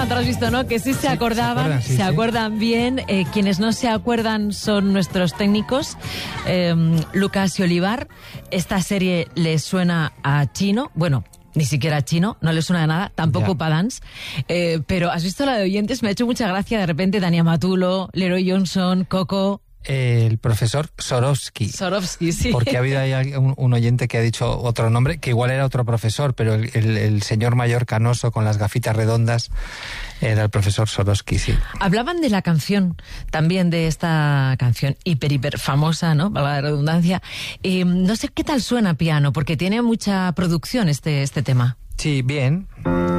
Bueno, tú lo has visto, ¿no? Que sí se acordaban, se acuerdan bien. Quienes no se acuerdan son nuestros técnicos, Lucas y Olivar. Esta serie les suena a chino, bueno, ni siquiera chino, no le suena de nada, tampoco para dance. Pero has visto la de oyentes, me ha hecho mucha gracia de repente Dani Matulo, Leroy Johnson, Coco. El profesor Swarovski. Swarovski, sí. Porque ha habido ahí un oyente que ha dicho otro nombre, que igual era otro profesor, pero el señor mayor canoso con las gafitas redondas era el profesor Swarovski, sí. Hablaban de la canción, también de esta canción hiper famosa, ¿no? Valga la redundancia. No sé qué tal suena piano, porque tiene mucha producción este tema. Sí, bien.